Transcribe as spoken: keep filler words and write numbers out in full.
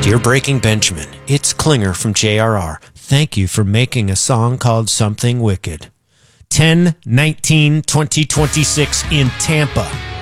Dear Breaking Benjamin, it's Klinger from J R R. Thank you for making a song called Something Wicked. ten nineteen twenty twenty-six in Tampa.